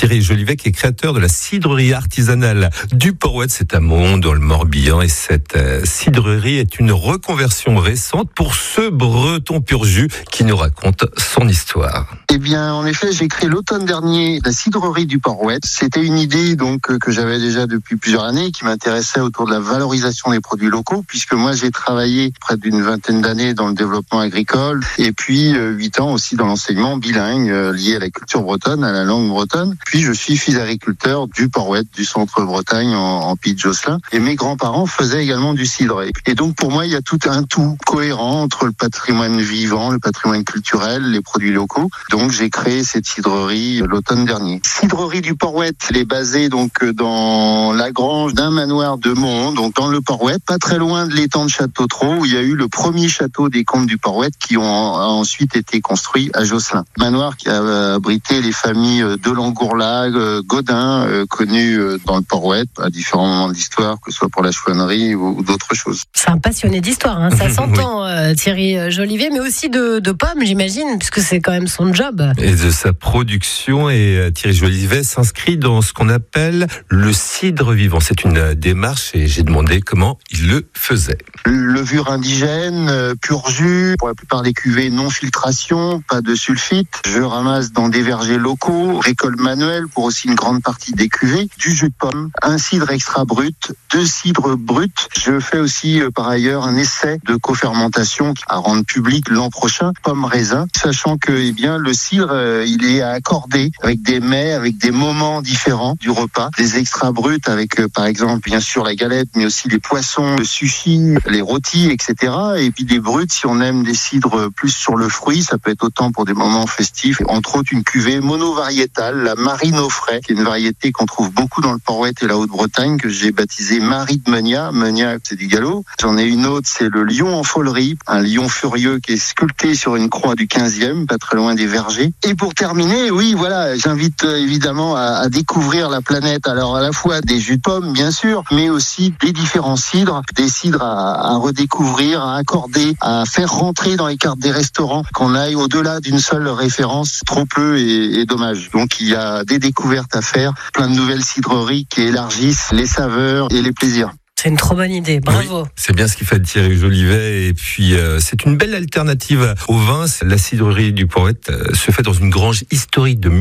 Thierry Jolivet qui est créateur de la cidrerie artisanale du Port-Oued. C'est à Mont dans le Morbihan et cette cidrerie est une reconversion récente pour ce breton pur jus qui nous raconte son histoire. Eh bien, en effet, j'ai créé l'automne dernier la cidrerie du Port-Oued. C'était une idée donc que j'avais déjà depuis plusieurs années, qui m'intéressait autour de la valorisation des produits locaux, puisque moi j'ai travaillé près d'une vingtaine d'années dans le développement agricole et puis 8 ans aussi dans l'enseignement bilingue lié à la culture bretonne, à la langue bretonne. Puis je suis fils d'agriculteur du Port-Oued, du centre Bretagne en Pays de Josselin, et mes grands-parents faisaient également du cidre. Et donc pour moi, il y a tout un tout cohérent entre le patrimoine vivant, le patrimoine culturel, les produits locaux. Donc j'ai créé cette cidrerie l'automne dernier. Cidrerie du Port-Oued, elle est basée donc dans la grange d'un manoir de Mont, donc dans le Port-Oued, pas très loin de l'étang de Château-Trot, où il y a eu le premier château des comtes du Port-Oued qui ont ensuite été construits à Josselin. Manoir qui a abrité les familles de Langourlag, Godin, connues dans le Port-Oued à différents moments de l'histoire, que ce soit pour la chouannerie ou d'autres choses. C'est un passionné d'histoire, hein. Ça s'entend, oui. Thierry Jolivet, mais aussi de pommes, j'imagine, puisque c'est quand même son job. Et de sa production, et Thierry Jolivet s'inscrit dans ce qu'on appelle le cidre vivant. C'est une démarche et j'ai demandé comment il le faisait. Levure indigène, pur jus, pour la plupart des cuvées non filtration, pas de sulfite. Je ramasse dans des vergers locaux, récolte manuelle pour aussi une grande partie des cuvées, du jus de pomme, un cidre extra brut, 2 cidres bruts. Je fais aussi par ailleurs un essai de cofermentation à rendre public l'an prochain, pomme raisin, sachant que le cidre il est à accorder avec des mets, avec des moments différents du repas, des extra bruts avec par exemple bien sûr la galette, mais aussi les poissons, le sushi, les rôtis, etc. Et puis des bruts, si on aime des cidres plus sur le fruit, ça peut être autant pour des moments festifs. Entre autres, une cuvée monovariétale, la Marine au frais, qui est une variété qu'on trouve beaucoup dans le Port-Oued et la Haute-Bretagne, que j'ai baptisée Marie de Meuniat. Meuniat, c'est du galop. J'en ai une autre, c'est le lion en folerie, un lion furieux qui est sculpté sur une croix du 15e, pas très loin des vergers. Et pour terminer, oui, voilà, j'invite évidemment à découvrir la planète. Alors à la fois des jus de pommes, bien sûr, mais aussi des différents cidres, des cidres à redécouvrir, à accorder, à faire rentrer dans les cartes des restaurants, qu'on aille au-delà d'une seule référence, trop peu et dommage. Donc il y a des découvertes à faire, plein de nouvelles cidreries qui élargissent les saveurs et les plaisirs. C'est une trop bonne idée, bravo. Oui, c'est bien ce qu'il fait de Thierry Jolivet. Et puis, c'est une belle alternative au vin. La cidrerie du Port-Oued se fait dans une grange historique de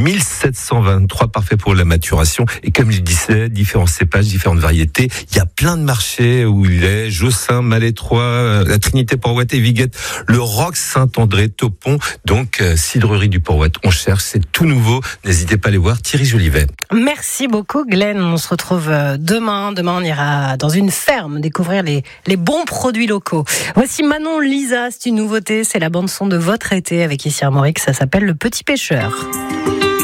1723, parfait pour la maturation. Et comme je disais, différents cépages, différentes variétés. Il y a plein de marchés où il est Josselin, Malétroit, la Trinité Port-Oued et Viguette, le Roc, Saint-André, Topon. Donc, cidrerie du Port-Oued, on cherche, c'est tout nouveau. N'hésitez pas à aller voir Thierry Jolivet. Merci beaucoup, Glenn. On se retrouve demain. Demain, on ira dans une ferme découvrir les bons produits locaux. Voici Manon Lisa, c'est une nouveauté, c'est la bande son de votre été avec ici Armorique, ça s'appelle Le Petit Pêcheur.